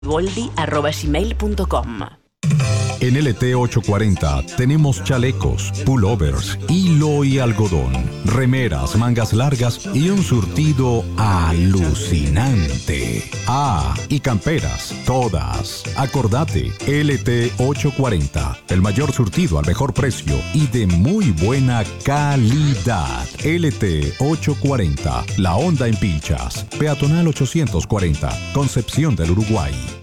boldi@gmail.com. En LT 840 tenemos chalecos, pullovers, hilo y algodón, remeras, mangas largas y un surtido alucinante. Ah, y camperas, todas. Acordate, LT 840, el mayor surtido al mejor precio y de muy buena calidad. LT 840, La Honda en Pilchas, Peatonal 840, Concepción del Uruguay.